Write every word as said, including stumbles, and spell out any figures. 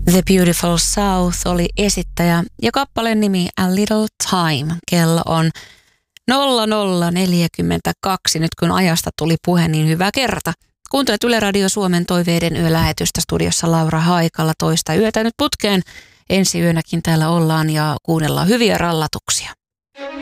The Beautiful South oli esittäjä ja kappaleen nimi A Little Time. Kello on nolla nolla neljäkymmentäkaksi. Nyt kun ajasta tuli puhe, niin hyvä kerta. Kuuntelet Yle Radio Suomen toiveiden yölähetystä, studiossa Laura Haikalla toista yötä nyt putkeen. Ensi yönäkin täällä ollaan ja kuunnellaan hyviä rallatuksia.